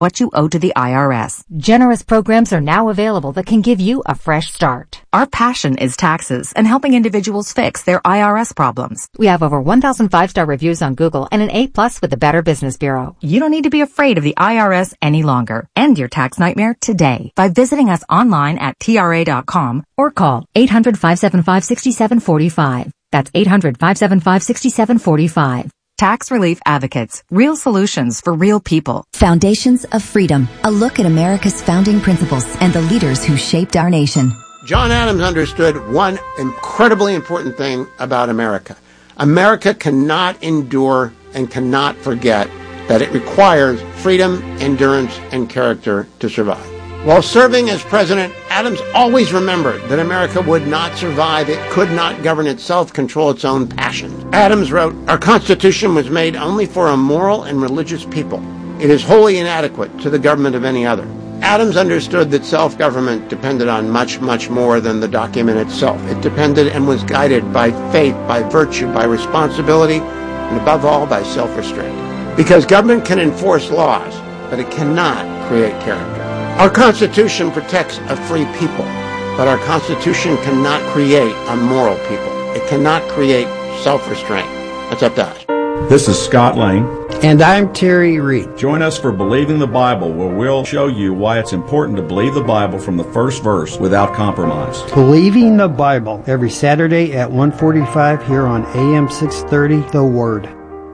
what you owe to the IRS. Generous programs are now available that can give you a fresh start. Our passion is taxes and helping individuals fix their IRS problems. We have over 1,000 5-star reviews on Google and an A+ with the Better Business Bureau. You don't need to be afraid of the IRS any longer. End your tax nightmare today by visiting us online at TRA.com or call 800-575-6745. That's 800-575-6745. Tax Relief Advocates. Real solutions for real people. Foundations of Freedom. A look at America's founding principles and the leaders who shaped our nation. John Adams understood one incredibly important thing about America. America cannot endure and cannot forget that it requires freedom, endurance, and character to survive. While serving as president, Adams always remembered that America would not survive. It could not govern itself, control its own passions. Adams wrote, "Our Constitution was made only for a moral and religious people. It is wholly inadequate to the government of any other." Adams understood that self-government depended on much, much more than the document itself. It depended and was guided by faith, by virtue, by responsibility, and above all, by self-restraint. Because government can enforce laws, but it cannot create character. Our Constitution protects a free people, but our Constitution cannot create a moral people. It cannot create self-restraint. That's up to us. This is Scott Lane. And I'm Terry Reed. Join us for Believing the Bible, where we'll show you why it's important to believe the Bible from the first verse without compromise. Believing the Bible, every Saturday at 1:45 here on AM 630, The Word.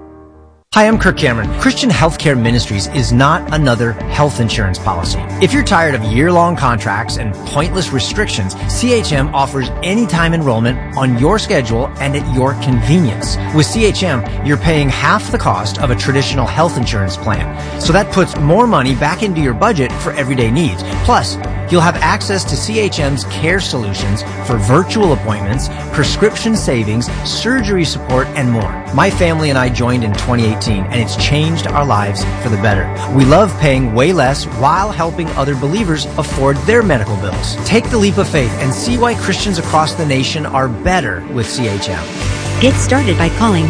Hi, I'm Kirk Cameron. Christian Healthcare Ministries is not another health insurance policy. If you're tired of year-long contracts and pointless restrictions, CHM offers anytime enrollment on your schedule and at your convenience. With CHM, you're paying half the cost of a traditional health insurance plan. So that puts more money back into your budget for everyday needs. Plus, you'll have access to CHM's care solutions for virtual appointments, prescription savings, surgery support, and more. My family and I joined in 2018, and it's changed our lives for the better. We love paying way less while helping other believers afford their medical bills. Take the leap of faith and see why Christians across the nation are better with CHM. Get started by calling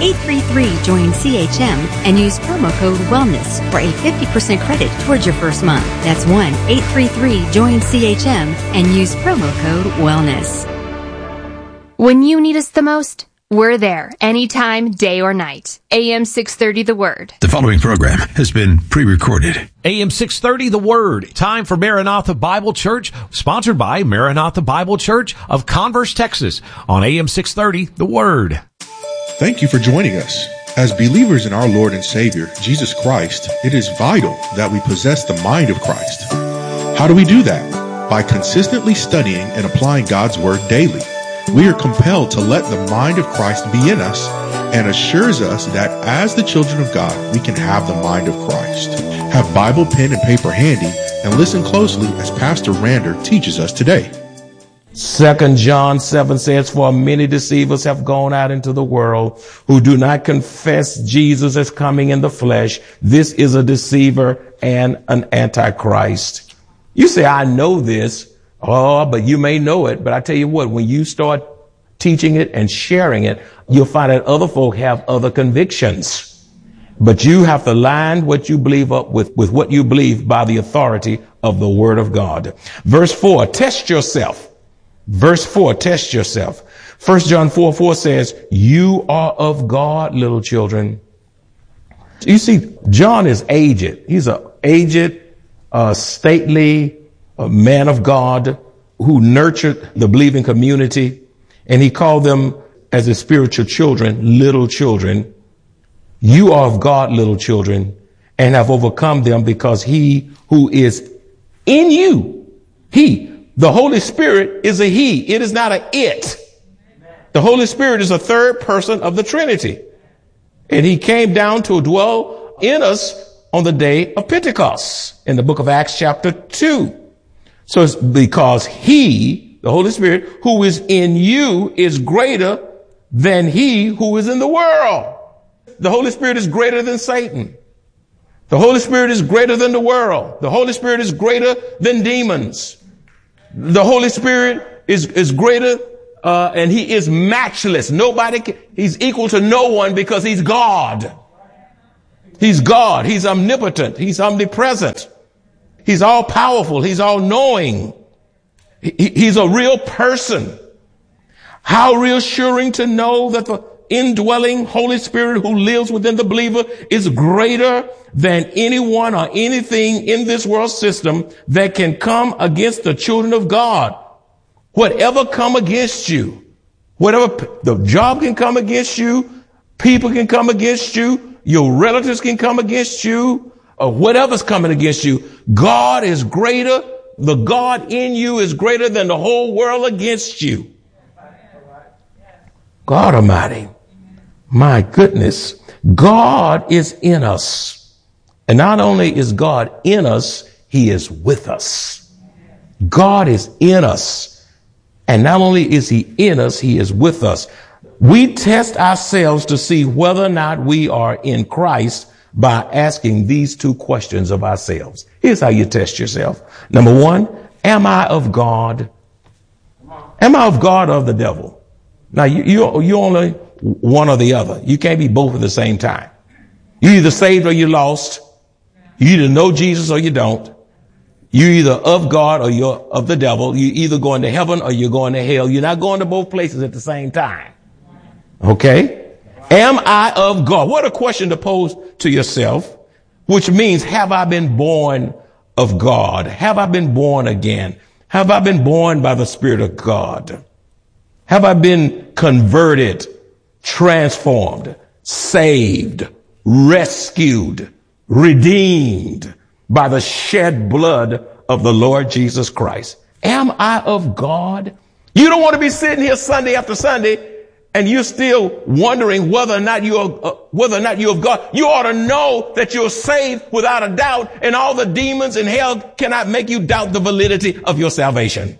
1-833-JOIN-CHM and use promo code WELLNESS for a 50% credit towards your first month. That's 1-833-JOIN-CHM and use promo code WELLNESS. When you need us the most, we're there, anytime, day or night. AM 630 The Word. The following program has been pre-recorded. AM 630 The Word. Time for Maranatha Bible Church, sponsored by Maranatha Bible Church of Converse, Texas, on AM 630 The Word. Thank you for joining us. As believers in our Lord and Savior, Jesus Christ, it is vital that we possess the mind of Christ. How do we do that? By consistently studying and applying God's Word daily. We are compelled to let the mind of Christ be in us and assures us that as the children of God, we can have the mind of Christ. Have Bible, pen, and paper handy and listen closely as Pastor Rander teaches us today. 2 John 7 says, "For many deceivers have gone out into the world who do not confess Jesus as coming in the flesh. This is a deceiver and an antichrist." You say, "I know this." Oh, but you may know it. But I tell you what, when you start teaching it and sharing it, you'll find that other folk have other convictions. But you have to line what you believe up with what you believe by the authority of the Word of God. Verse 4, test yourself. Verse 4, test yourself. 1 John 4:4 says, "You are of God, little children." You see, John is aged. He's an aged, stately, a man of God who nurtured the believing community, and he called them as his spiritual children, little children. You are of God, little children, and have overcome them, because he who is in you, the Holy Spirit is a he. It is not a it. The Holy Spirit is a third person of the Trinity, and he came down to dwell in us on the day of Pentecost in the book of Acts chapter 2. So it's because he, the Holy Spirit, who is in you is greater than he who is in the world. The Holy Spirit is greater than Satan. The Holy Spirit is greater than the world. The Holy Spirit is greater than demons. The Holy Spirit is greater, and he is matchless. He's equal to no one because he's God. He's God. He's omnipotent. He's omnipresent. He's all powerful. He's all knowing. He's a real person. How reassuring to know that the indwelling Holy Spirit who lives within the believer is greater than anyone or anything in this world system that can come against the children of God. Whatever come against you, whatever the job can come against you, people can come against you, your relatives can come against you, or whatever's coming against you, God is greater. The God in you is greater than the whole world against you. God Almighty. My goodness. God is in us. And not only is God in us, he is with us. God is in us. And not only is he in us, he is with us. We test ourselves to see whether or not we are in Christ by asking these two questions of ourselves. Here's how you test yourself. Number one, am I of God? Am I of God or of the devil? Now, you only one or the other. You can't be both at the same time. You're either saved or you're lost. You either know Jesus or you don't. You're either of God or you're of the devil. You're either going to heaven or you're going to hell. You're not going to both places at the same time. Okay? Am I of God? What a question to pose to yourself, which means, have I been born of God? Have I been born again? Have I been born by the Spirit of God? Have I been converted, transformed, saved, rescued, redeemed by the shed blood of the Lord Jesus Christ? Am I of God? You don't want to be sitting here Sunday after Sunday and you're still wondering whether or not you're of God. You ought to know that you're saved without a doubt, and all the demons in hell cannot make you doubt the validity of your salvation.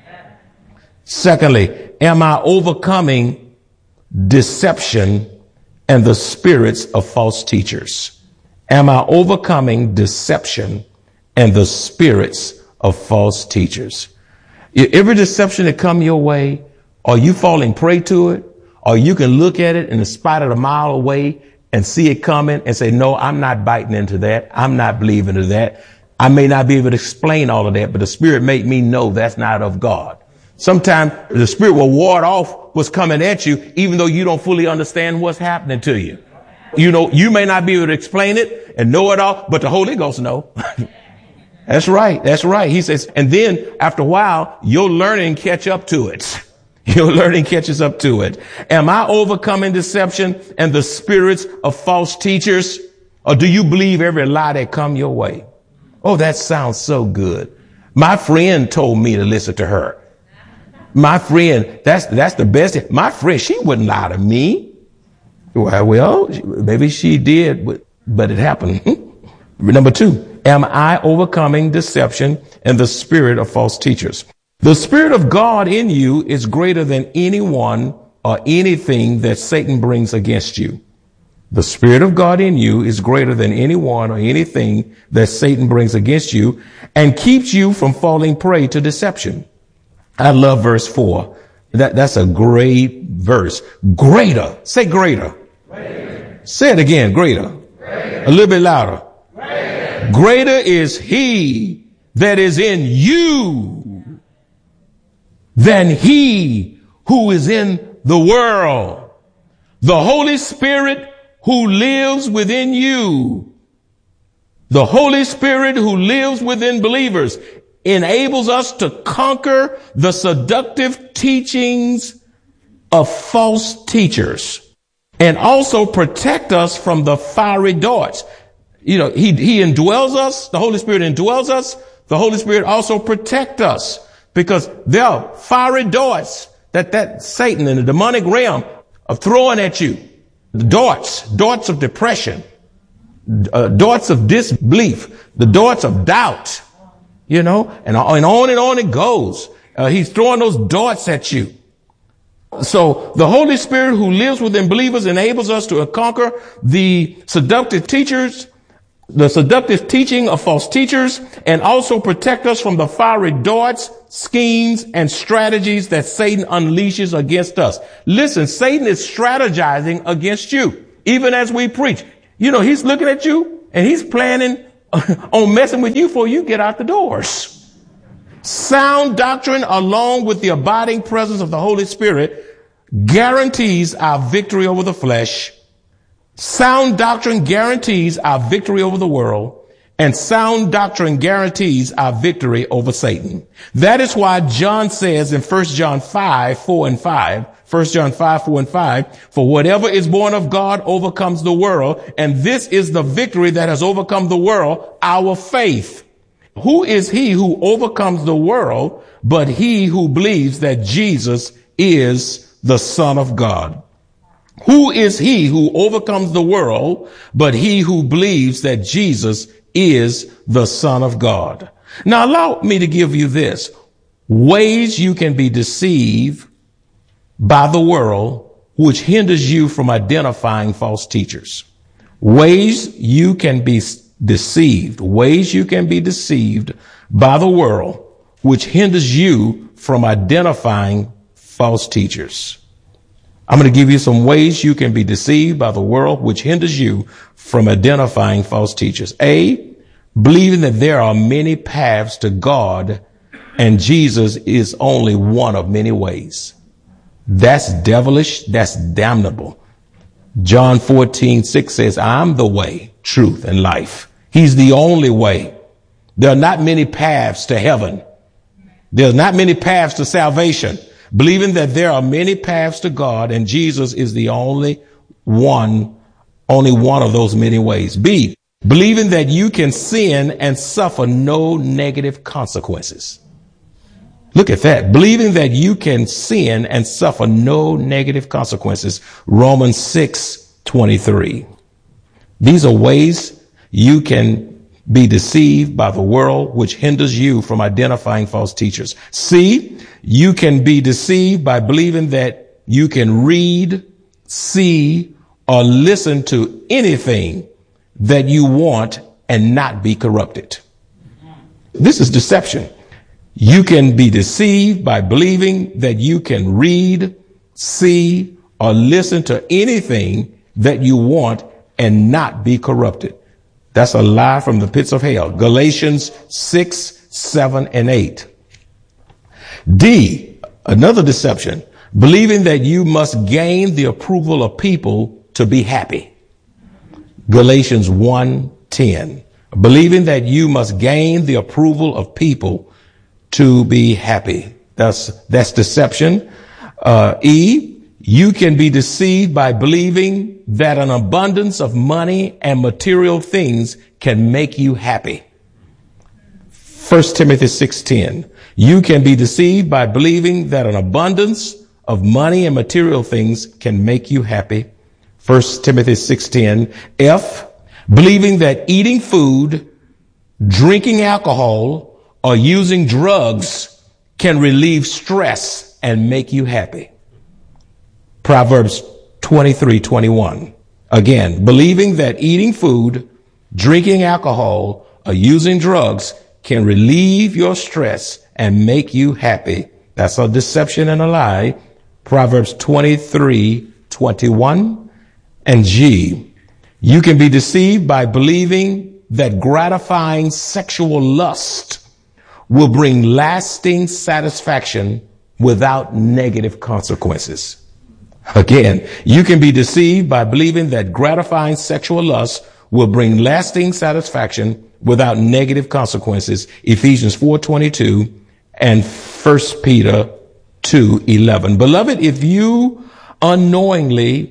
Secondly, am I overcoming deception and the spirits of false teachers? Am I overcoming deception and the spirits of false teachers? Every deception that come your way, are you falling prey to it? Or you can look at it in spite of a mile away and see it coming and say, no, I'm not biting into that. I'm not believing into that. I may not be able to explain all of that, but the Spirit made me know that's not of God. Sometimes the Spirit will ward off what's coming at you, even though you don't fully understand what's happening to you. You know, you may not be able to explain it and know it all, but the Holy Ghost know. That's right. That's right. He says, and then after a while, your learning catch up to it. Your learning catches up to it. Am I overcoming deception and the spirits of false teachers? Or do you believe every lie that come your way? Oh, that sounds so good. My friend told me to listen to her. My friend, that's the best. My friend, she wouldn't lie to me. Well, maybe she did, but it happened. Number two, am I overcoming deception and the spirit of false teachers? The Spirit of God in you is greater than anyone or anything that Satan brings against you. The Spirit of God in you is greater than anyone or anything that Satan brings against you and keeps you from falling prey to deception. I love verse 4. That's a great verse. Greater. Say greater. Greater. Say it again. Greater. Greater. A little bit louder. Greater. Greater is he that is in you than he who is in the world. The Holy Spirit who lives within you, the Holy Spirit who lives within believers, enables us to conquer the seductive teachings of false teachers and also protect us from the fiery darts. You know, he indwells us. The Holy Spirit indwells us. The Holy Spirit also protects us. Because there are fiery darts that Satan in the demonic realm are throwing at you. Darts of depression, darts of disbelief, the darts of doubt, you know, and on it goes. He's throwing those darts at you. So the Holy Spirit who lives within believers enables us to conquer the seductive teachers, the seductive teaching of false teachers, and also protect us from the fiery darts, schemes, and strategies that Satan unleashes against us. Listen, Satan is strategizing against you, even as we preach. You know, he's looking at you and he's planning on messing with you before you get out the doors. Sound doctrine, along with the abiding presence of the Holy Spirit, guarantees our victory over the flesh. Sound doctrine guarantees our victory over the world. And sound doctrine guarantees our victory over Satan. That is why John says in 1 John 5, 4 and 5, 1 John 5, 4 and 5, for whatever is born of God overcomes the world. And this is the victory that has overcome the world, our faith. Who is he who overcomes the world but he who believes that Jesus is the Son of God? Who is he who overcomes the world but he who believes that Jesus is the Son of God? Now allow me to give you this. Ways you can be deceived by the world which hinders you from identifying false teachers. Ways you can be deceived. Ways you can be deceived by the world which hinders you from identifying false teachers. I'm going to give you some ways you can be deceived by the world which hinders you from identifying false teachers. A, believing that there are many paths to God and Jesus is only one of many ways. That's devilish. That's damnable. John 14:6 says, I'm the way, truth, and life. He's the only way. There are not many paths to heaven. There's not many paths to salvation. Believing that there are many paths to God and Jesus is the only one of those many ways. B, believing that you can sin and suffer no negative consequences. Look at that. Believing that you can sin and suffer no negative consequences. Romans 6:23. These are ways you can be deceived by the world, which hinders you from identifying false teachers. C, you can be deceived by believing that you can read, see, or listen to anything that you want and not be corrupted. This is deception. You can be deceived by believing that you can read, see, or listen to anything that you want and not be corrupted. That's a lie from the pits of hell. Galatians 6, 7, and 8. D, another deception, believing that you must gain the approval of people to be happy. Galatians 1:10, believing that you must gain the approval of people to be happy. That's deception. E, you can be deceived by believing that an abundance of money and material things can make you happy. 1 Timothy 6:10. You can be deceived by believing that an abundance of money and material things can make you happy. 1 Timothy 6:10. F, believing that eating food, drinking alcohol, or using drugs can relieve stress and make you happy. Proverbs 23:21. Again, believing that eating food, drinking alcohol, or using drugs can relieve your stress and make you happy. That's a deception and a lie. Proverbs 23:21. And G, you can be deceived by believing that gratifying sexual lust will bring lasting satisfaction without negative consequences. Again, you can be deceived by believing that gratifying sexual lust will bring lasting satisfaction without negative consequences. Ephesians 4:22 and 1 Peter 2:11. Beloved, if you unknowingly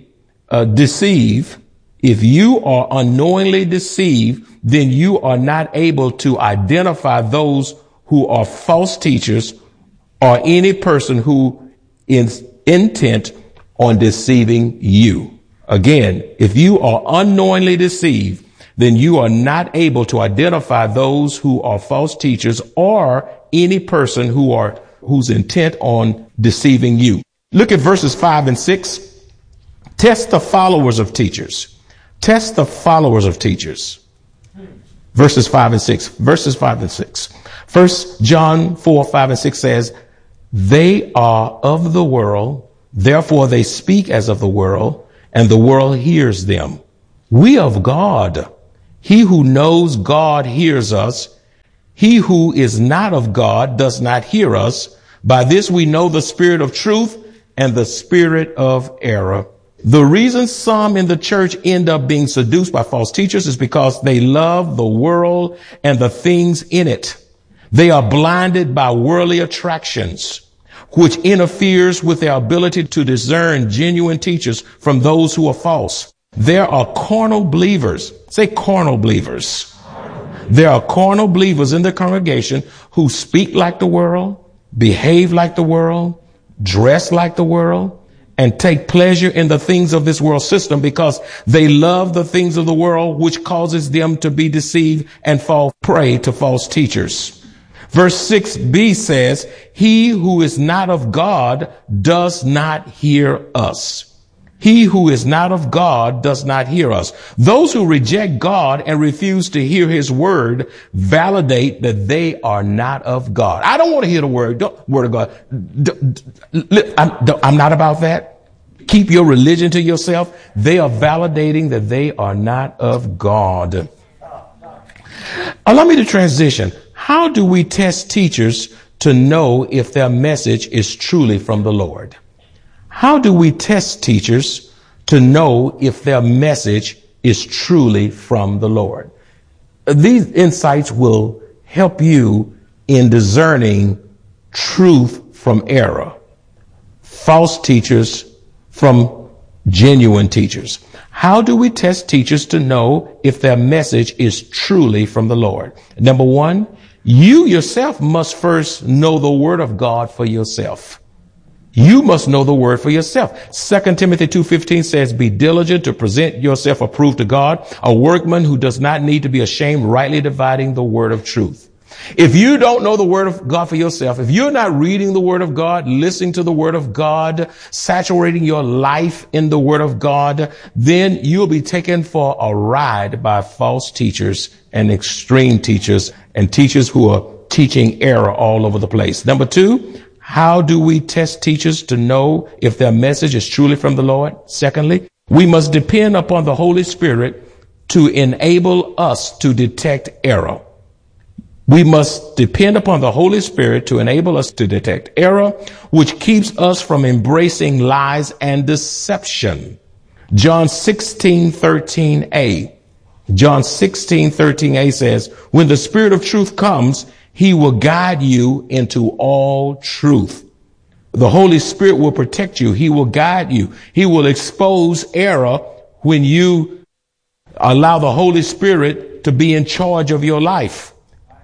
if you are unknowingly deceived, then you are not able to identify those who are false teachers or any person who is intent on deceiving you. Again, if you are unknowingly deceived, then you are not able to identify those who are false teachers or any person who's intent on deceiving you. Look at verses 5 and 6. Test the followers of teachers. Test the followers of teachers. Verses 5 and 6. Verses 5 and 6. 1 John 4, 5 and 6 says, they are of the world, therefore they speak as of the world, and the world hears them. We of God. He who knows God hears us. He who is not of God does not hear us. By this we know the spirit of truth and the spirit of error. The reason some in the church end up being seduced by false teachers is because they love the world and the things in it. They are blinded by worldly attractions, which interferes with their ability to discern genuine teachers from those who are false. There are carnal believers. Say carnal believers. There are carnal believers in the congregation who speak like the world, behave like the world, dress like the world, and take pleasure in the things of this world system because they love the things of the world, which causes them to be deceived and fall prey to false teachers. Verse 6b says, he who is not of God does not hear us. He who is not of God does not hear us. Those who reject God and refuse to hear his word validate that they are not of God. I don't want to hear the word of God. I'm not about that. Keep your religion to yourself. They are validating that they are not of God. Allow me to transition. How do we test teachers to know if their message is truly from the Lord? How do we test teachers to know if their message is truly from the Lord? These insights will help you in discerning truth from error, false teachers from genuine teachers. How do we test teachers to know if their message is truly from the Lord? Number one, you yourself must first know the word of God for yourself. You must know the word for yourself. 2 Timothy 2:15 says, be diligent to present yourself approved to God, a workman who does not need to be ashamed, rightly dividing the word of truth. If you don't know the word of God for yourself, if you're not reading the word of God, listening to the word of God, saturating your life in the word of God, then you'll be taken for a ride by false teachers and extreme teachers and teachers who are teaching error all over the place. Number two, how do we test teachers to know if their message is truly from the Lord? Secondly, we must depend upon the Holy Spirit to enable us to detect error. We must depend upon the Holy Spirit to enable us to detect error, which keeps us from embracing lies and deception. John 16:13a. John 16:13a says, when the Spirit of truth comes, he will guide you into all truth. The Holy Spirit will protect you. He will guide you. He will expose error when you allow the Holy Spirit to be in charge of your life.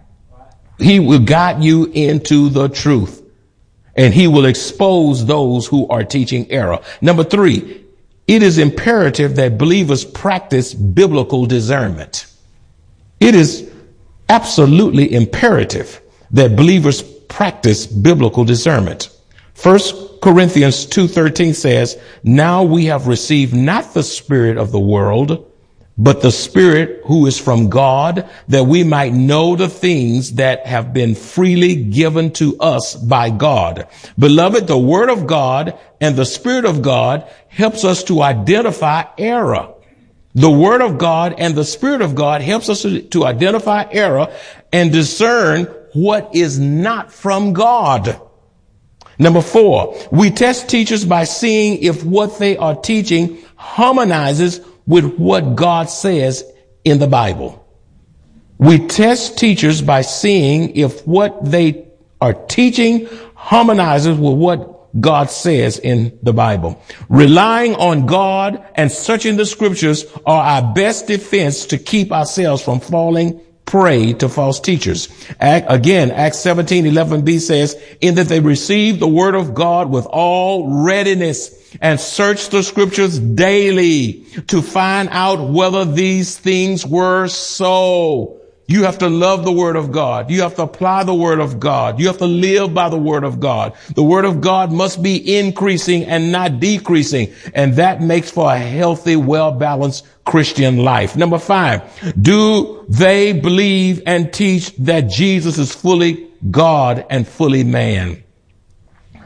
He will guide you into the truth, and he will expose those who are teaching error. Number three, it is imperative that believers practice biblical discernment. It is absolutely imperative that believers practice biblical discernment. 1 Corinthians 2:13 says, now we have received not the spirit of the world, but the Spirit who is from God, that we might know the things that have been freely given to us by God. Beloved, the Word of God and the Spirit of God helps us to identify error. The Word of God and the Spirit of God helps us to identify error and discern what is not from God. Number four, we test teachers by seeing if what they are teaching harmonizes with what God says in the Bible. We test teachers by seeing if what they are teaching harmonizes with what God says in the Bible. Relying on God and searching the scriptures are our best defense to keep ourselves from falling prey to false teachers. Again, Acts 17:11b says, in that they received the word of God with all readiness and searched the scriptures daily to find out whether these things were so. You have to love the word of God. You have to apply the word of God. You have to live by the word of God. The word of God must be increasing and not decreasing. And that makes for a healthy, well-balanced Christian life. Number five, do they believe and teach that Jesus is fully God and fully man?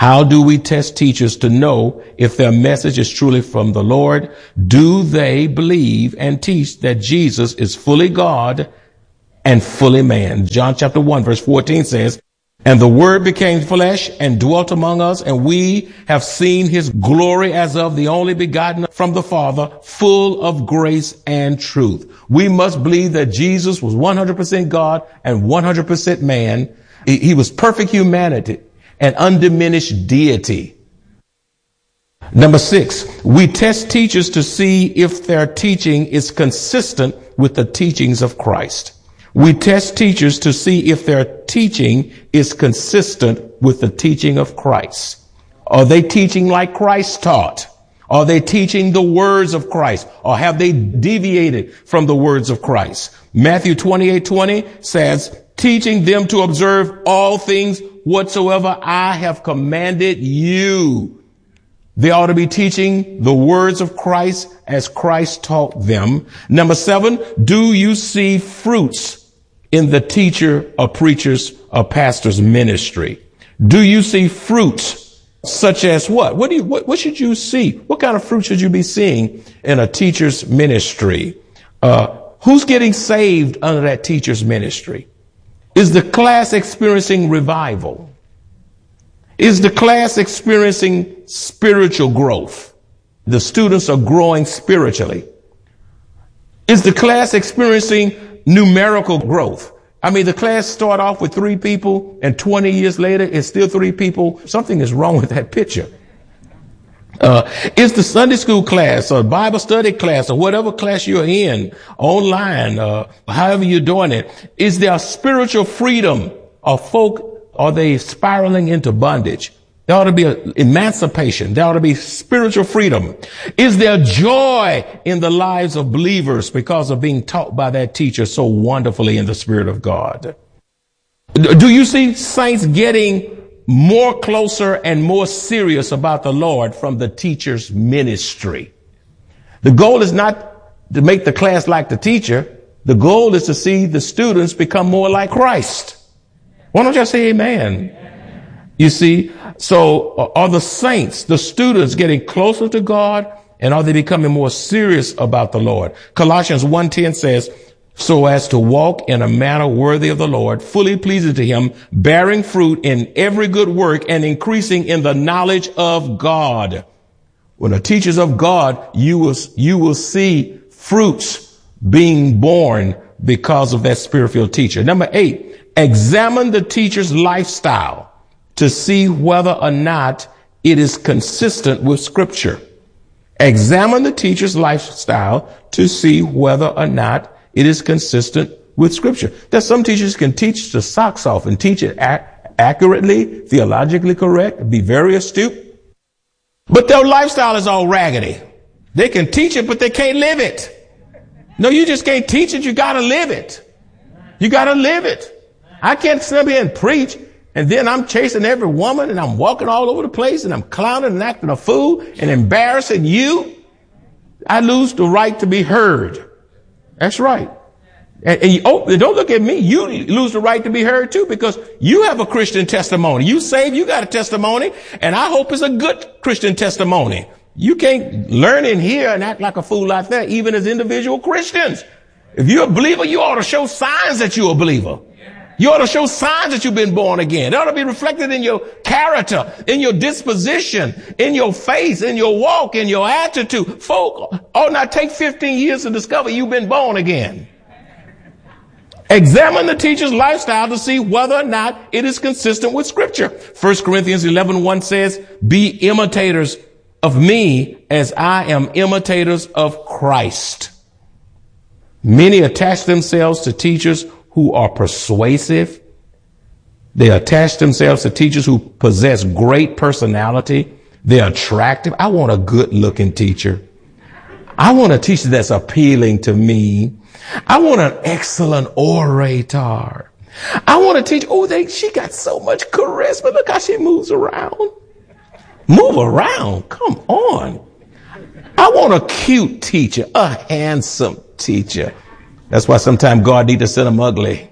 How do we test teachers to know if their message is truly from the Lord? Do they believe and teach that Jesus is fully God and fully man? John chapter 1 verse 14 says, and the word became flesh and dwelt among us, and we have seen his glory as of the only begotten from the Father, full of grace and truth. We must believe that Jesus was 100% God and 100% man. He was perfect humanity and undiminished deity. Number 6, we test teachers to see if their teaching is consistent with the teachings of Christ. We test teachers to see if their teaching is consistent with the teaching of Christ. Are they teaching like Christ taught? Are they teaching the words of Christ? Or have they deviated from the words of Christ? Matthew 28:20 says, teaching them to observe all things whatsoever I have commanded you. They ought to be teaching the words of Christ as Christ taught them. Number 7, do you see fruits in the teacher or preacher's or pastor's ministry? Do you see fruits such as what? What should you see? What kind of fruit should you be seeing in a teacher's ministry? Who's getting saved under that teacher's ministry? Is the class experiencing revival? Is the class experiencing spiritual growth? The students are growing spiritually. Is the class experiencing numerical growth? I mean, the class start off with 3 people and 20 years later it's still 3 people. Something is wrong with that picture. Is the Sunday school class or Bible study class or whatever class you're in online, however you're doing it, is there spiritual freedom? Or folk, are they spiraling into bondage? There ought to be emancipation. There ought to be spiritual freedom. Is there joy in the lives of believers because of being taught by that teacher so wonderfully in the Spirit of God? Do you see saints getting more closer and more serious about the Lord from the teacher's ministry? The goal is not to make the class like the teacher. The goal is to see the students become more like Christ. Why don't y'all say amen? You see, so are the saints, the students, getting closer to God, and are they becoming more serious about the Lord? Colossians 1:10 says, so as to walk in a manner worthy of the Lord, fully pleasing to him, bearing fruit in every good work and increasing in the knowledge of God. When a teacher's of God, you will see fruits being born because of that spirit-filled teacher. Number 8, examine the teacher's lifestyle to see whether or not it is consistent with Scripture. Examine the teacher's lifestyle to see whether or not it is consistent with Scripture. There's some teachers can teach the socks off and teach it accurately, theologically correct, be very astute, but their lifestyle is all raggedy. They can teach it, but they can't live it. No, you just can't teach it. You got to live it. You got to live it. I can't stand here and preach, and then I'm chasing every woman, and I'm walking all over the place, and I'm clowning and acting a fool and embarrassing you. I lose the right to be heard. That's right. And don't look at me. You lose the right to be heard too, because you have a Christian testimony. You saved, you got a testimony, and I hope it's a good Christian testimony. You can't learn in here and act like a fool like that, even as individual Christians. If you're a believer, you ought to show signs that you're a believer. You ought to show signs that you've been born again. It ought to be reflected in your character, in your disposition, in your face, in your walk, in your attitude. Folk ought not take 15 years to discover you've been born again. Examine the teacher's lifestyle to see whether or not it is consistent with Scripture. 1 Corinthians 11:1 says, be imitators of me as I am imitators of Christ. Many attach themselves to teachers who are persuasive. They attach themselves to teachers who possess great personality. They're attractive. I want a good looking teacher. I want a teacher that's appealing to me. I want an excellent orator. I want to teach. She got so much charisma. Look how she moves around. Move around. Come on. I want a cute teacher, a handsome teacher. That's why sometimes God needs to send them ugly.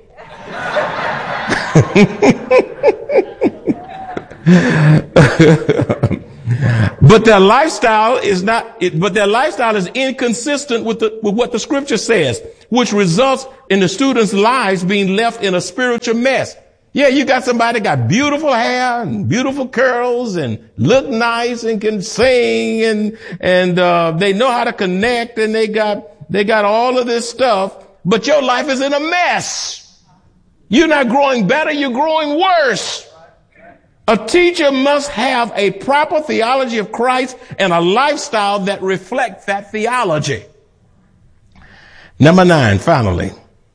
But their lifestyle is inconsistent with what the scripture says, which results in the students' lives being left in a spiritual mess. Yeah, you got somebody got beautiful hair and beautiful curls and look nice and can sing and they know how to connect and they got all of this stuff, but your life is in a mess. You're not growing better, you're growing worse. A teacher must have a proper theology of Christ and a lifestyle that reflects that theology. Number 9, finally.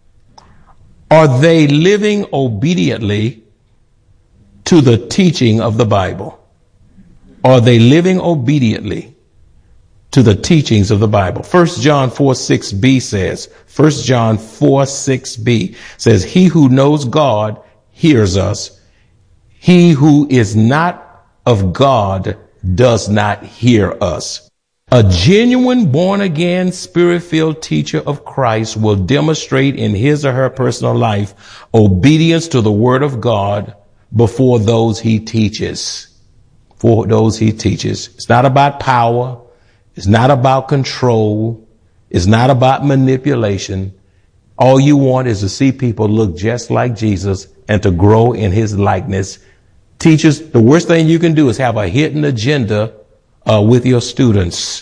Are they living obediently to the teaching of the Bible? Are they living obediently to the teachings of the Bible? 1 John 4:6b says, 1 John 4:6b says, he who knows God hears us. He who is not of God does not hear us. A genuine born-again, spirit-filled teacher of Christ will demonstrate in his or her personal life obedience to the word of God before those he teaches. For those he teaches. It's not about power. It's not about control. It's not about manipulation. All you want is to see people look just like Jesus and to grow in his likeness. Teachers, the worst thing you can do is have a hidden agenda with your students.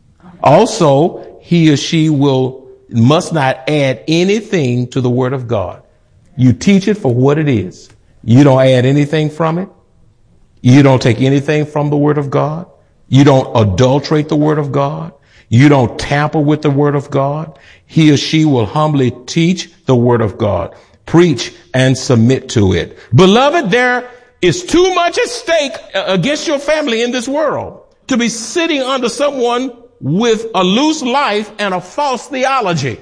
Also, he or she must not add anything to the word of God. You teach it for what it is. You don't add anything from it. You don't take anything from the word of God. You don't adulterate the word of God. You don't tamper with the word of God. He or she will humbly teach the word of God, preach and submit to it. Beloved, there is too much at stake against your family in this world to be sitting under someone with a loose life and a false theology.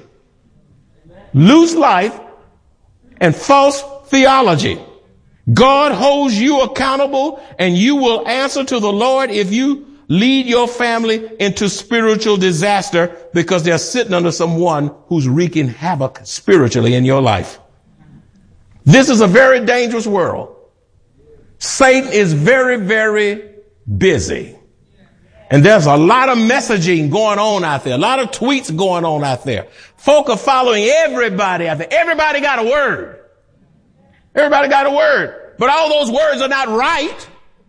Loose life and false theology. God holds you accountable and you will answer to the Lord if you lead your family into spiritual disaster because they're sitting under someone who's wreaking havoc spiritually in your life. This is a very dangerous world. Satan is very, very busy. And there's a lot of messaging going on out there, a lot of tweets going on out there. Folk are following everybody out there. Everybody got a word. Everybody got a word. But all those words are not right.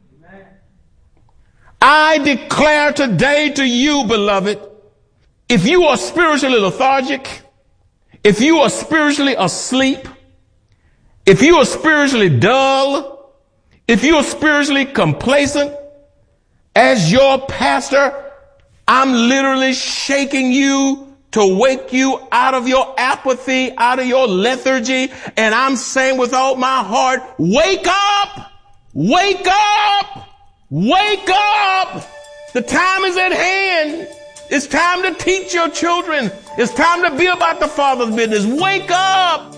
I declare today to you, beloved, if you are spiritually lethargic, if you are spiritually asleep, if you are spiritually dull, if you are spiritually complacent, as your pastor, I'm literally shaking you to wake you out of your apathy, out of your lethargy. And I'm saying with all my heart, wake up! Wake up! Wake up! The time is at hand. It's time to teach your children. It's time to be about the Father's business. Wake up!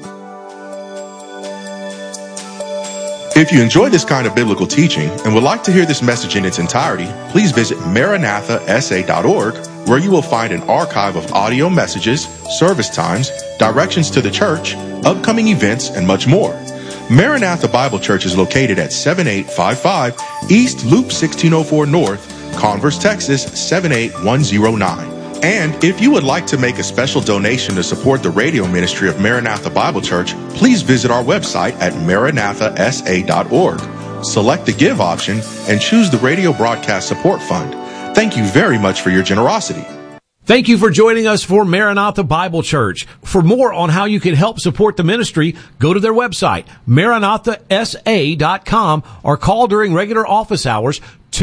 If you enjoy this kind of biblical teaching and would like to hear this message in its entirety, please visit MaranathaSA.org, where you will find an archive of audio messages, service times, directions to the church, upcoming events, and much more. Maranatha Bible Church is located at 7855 East Loop 1604 North, Converse, Texas 78109. And if you would like to make a special donation to support the radio ministry of Maranatha Bible Church, please visit our website at MaranathaSA.org. Select the Give option and choose the Radio Broadcast Support Fund. Thank you very much for your generosity. Thank you for joining us for Maranatha Bible Church. For more on how you can help support the ministry, go to their website, MaranathaSA.com, or call during regular office hours,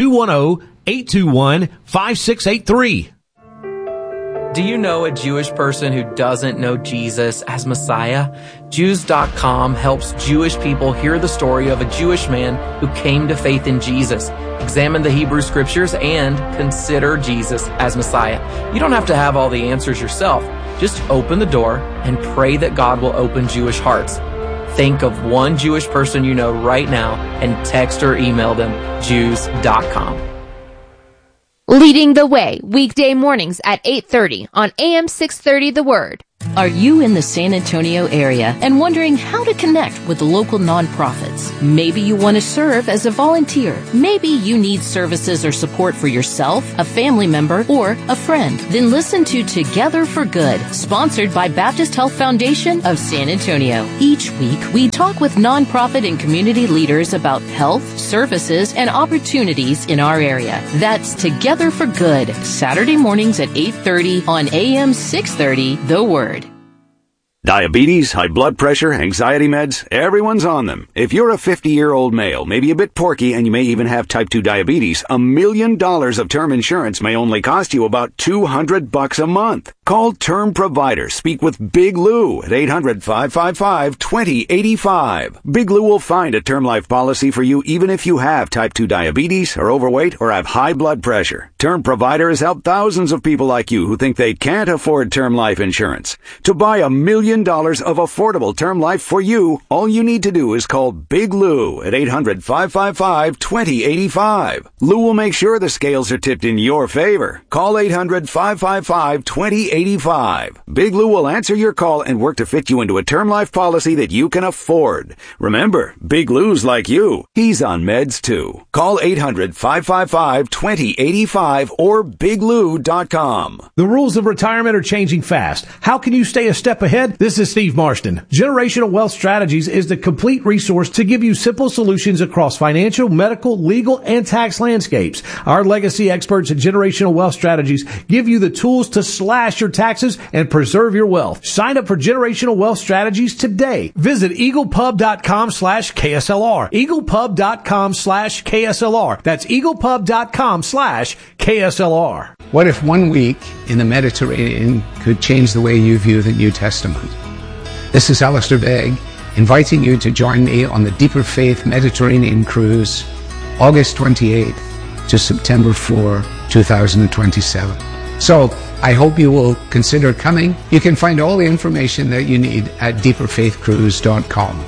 210-821-5683. Do you know a Jewish person who doesn't know Jesus as Messiah? Jews.com helps Jewish people hear the story of a Jewish man who came to faith in Jesus, examine the Hebrew scriptures, and consider Jesus as Messiah. You don't have to have all the answers yourself. Just open the door and pray that God will open Jewish hearts. Think of one Jewish person you know right now and text or email them Jews.com. Leading the Way, weekday mornings at 8:30 on AM 630 The Word. Are you in the San Antonio area and wondering how to connect with local nonprofits? needs. Maybe you want to serve as a volunteer. Maybe you need services or support for yourself, a family member, or a friend. Then listen to Together for Good, sponsored by Baptist Health Foundation of San Antonio. Each week, we talk with nonprofit and community leaders about health, services, and opportunities in our area. That's Together for Good, Saturday mornings at 8:30 on AM 630, The Word. Diabetes, high blood pressure, anxiety meds, everyone's on them. If you're a 50-year-old male, maybe a bit porky, and you may even have type 2 diabetes, $1 million of term insurance may only cost you about $200 a month. Call Term Provider. Speak with Big Lou at 800-555-2085. Big Lou will find a term life policy for you even if you have type 2 diabetes, are overweight, or have high blood pressure. Term Provider has helped thousands of people like you who think they can't afford term life insurance. To buy $1 million of affordable term life for you, all you need to do is call Big Lou at 800-555-2085. Lou will make sure the scales are tipped in your favor. Call 800-555-2085. Big Lou will answer your call and work to fit you into a term life policy that you can afford. Remember, Big Lou's like you. He's on meds too. Call 800-555-2085 or biglou.com. The rules of retirement are changing fast. How can you stay a step ahead? This is Steve Marston. Generational Wealth Strategies is the complete resource to give you simple solutions across financial, medical, legal, and tax landscapes. Our legacy experts at Generational Wealth Strategies give you the tools to slash your taxes and preserve your wealth. Sign up for Generational Wealth Strategies today. Visit eaglepub.com/KSLR. eaglepub.com/KSLR. That's eaglepub.com/KSLR. What if 1 week in the Mediterranean could change the way you view the New Testament? This is Alistair Begg, inviting you to join me on the Deeper Faith Mediterranean Cruise, August 28th to September 4, 2027. So, I hope you will consider coming. You can find all the information that you need at deeperfaithcruise.com.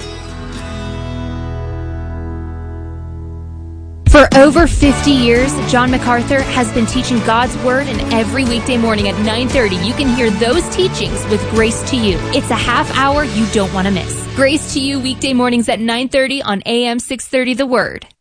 For over 50 years, John MacArthur has been teaching God's Word, and every weekday morning at 9:30, you can hear those teachings with Grace to You. It's a half hour you don't want to miss. Grace to You, weekday mornings at 9:30 on AM 630 The Word.